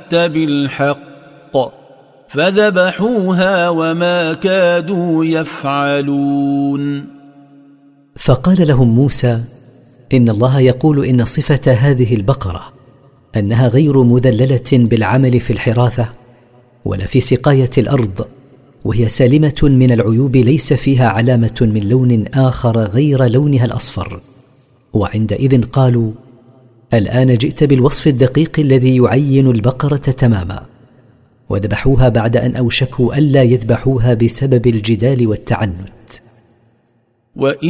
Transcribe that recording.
جئت بالحق فذبحوها وما كادوا يفعلون. فقال لهم موسى: إن الله يقول إن صفة هذه البقرة أنها غير مذللة بالعمل في الحراثة ولا في سقاية الأرض، وهي سالمة من العيوب، ليس فيها علامة من لون آخر غير لونها الأصفر. وعندئذ قالوا: الآن جئت بالوصف الدقيق الذي يعين البقرة تماما. وذبحوها بعد أن أوشكوا ألا يذبحوها بسبب الجدال والتعنت.